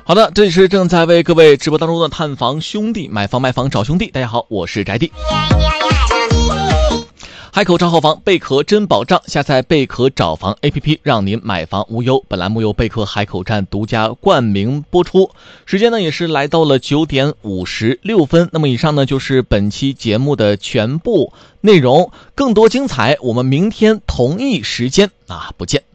好的，这里是正在为各位直播当中的探房兄弟，买房卖房找兄弟。大家好，我是宅弟。海口找好房，贝壳真保障，下载贝壳找房 APP， 让您买房无忧。本栏目由贝壳海口站独家冠名播出，时间呢也是来到了9点56分。那么以上呢就是本期节目的全部内容，更多精彩我们明天同一时间不见。